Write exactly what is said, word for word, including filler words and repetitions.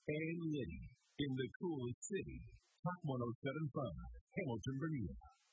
and Liddy in the coolest city. Top one oh seven point five, Hamilton, Bermuda.